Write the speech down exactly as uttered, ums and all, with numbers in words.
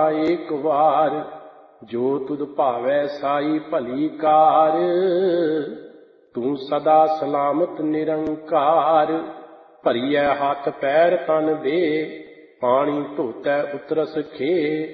ਏਕ ਵਾਰ। ਜੋ ਤੁਧ ਭਾਵੈ ਸਾਈ ਭਲੀ ਕਾਰ। ਤੂੰ ਸਦਾ ਸਲਾਮਤ ਨਿਰੰਕਾਰ। ਭਰੀਐ ਹੱਥ ਪੈਰ ਤਨ ਦੇ, ਪਾਣੀ ਧੋਤੈ ਉਤਰਸ खे।